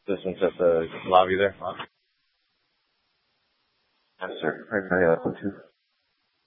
Distance at the lobby there. Huh? Yes, sir. Right now, yeah, that's one, too.